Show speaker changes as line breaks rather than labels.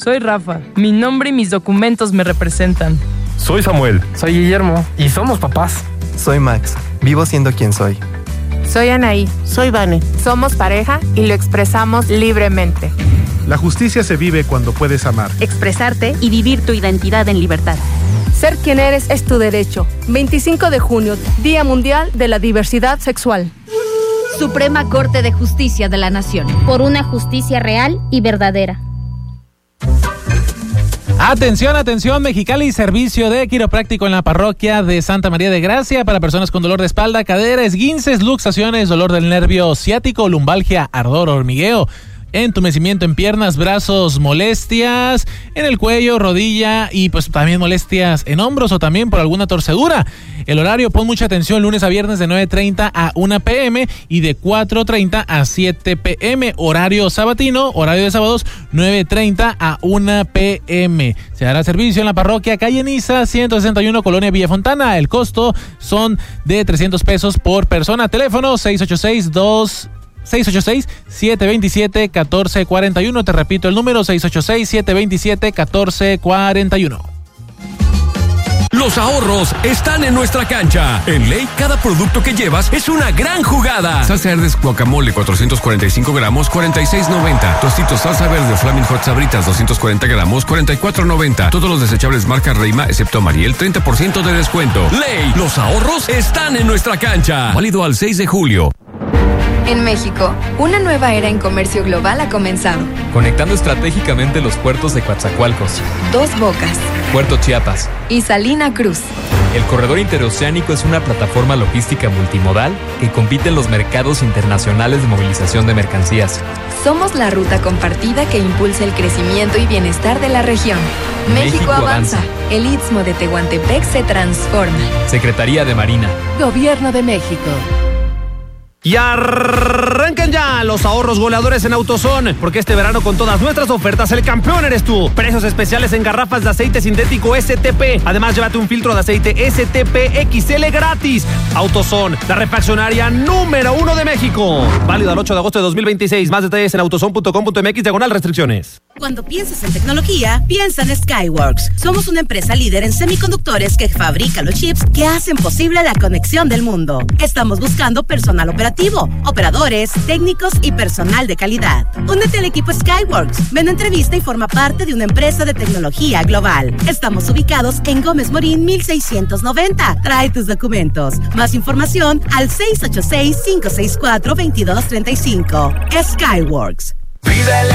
Soy Rafa. Mi nombre y mis documentos me representan.
Soy Samuel.
Soy Guillermo. Y somos papás.
Soy Max. Vivo siendo quien soy.
Soy Anaí.
Soy Vane.
Somos pareja y lo expresamos libremente.
La justicia se vive cuando puedes amar,
expresarte y vivir tu identidad en libertad.
Ser quien eres es tu derecho. 25 de junio, Día Mundial de la Diversidad Sexual.
Suprema Corte de Justicia de la Nación.
Por una justicia real y verdadera.
Atención, atención, Mexicali, servicio de quiropráctico en la parroquia de Santa María de Gracia para personas con dolor de espalda, cadera, esguinces, luxaciones, dolor del nervio ciático, lumbalgia, ardor, hormigueo, entumecimiento en piernas, brazos, molestias en el cuello, rodilla y pues también molestias en hombros o también por alguna torcedura. El horario, pon mucha atención, lunes a viernes de 9:30 a 1 p.m. y de 4:30 a 7 p.m. Horario sabatino, horario de sábados, 9:30 a 1 p.m. Se dará servicio en la parroquia Calle Niza, 161, Colonia Villa Fontana. El costo son de 300 pesos por persona. Teléfono 686-727-1441. Te repito el número 686-727-1441.
Los ahorros están en nuestra cancha. En Ley, cada producto que llevas es una gran jugada. Salsa Herdes Guacamole, 445 gramos, 46.90. Tostitos salsa verde Flaming Hot Sabritas, 240 gramos, 44.90. Todos los desechables marca Reima, excepto Mariel, 30% de descuento. Ley, los ahorros están en nuestra cancha. Válido al 6 de julio.
En México, una nueva era en comercio global ha comenzado.
Conectando estratégicamente los puertos de Coatzacoalcos,
Dos Bocas,
Puerto Chiapas
y Salina Cruz.
El corredor interoceánico es una plataforma logística multimodal que compite en los mercados internacionales de movilización de mercancías.
Somos la ruta compartida que impulsa el crecimiento y bienestar de la región. México avanza. El Istmo de Tehuantepec se transforma.
Secretaría de Marina.
Gobierno de México.
Y arrancan ya los ahorros goleadores en AutoZone, porque este verano con todas nuestras ofertas el campeón eres tú. Precios especiales en garrafas de aceite sintético STP. Además, llévate un filtro de aceite STP XL gratis. AutoZone, la refaccionaria número 1 de México. Válido al 8 de agosto de 2026. Más detalles en autozone.com.mx/restricciones.
Cuando piensas en tecnología, piensa en Skyworks. Somos una empresa líder en semiconductores que fabrica los chips que hacen posible la conexión del mundo. Estamos buscando personal operativo, operadores, técnicos y personal de calidad. Únete al equipo Skyworks. Ven a entrevista y forma parte de una empresa de tecnología global. Estamos ubicados en Gómez Morín 1690. Trae tus documentos. Más información al 686-564-2235. Skyworks.
Pídele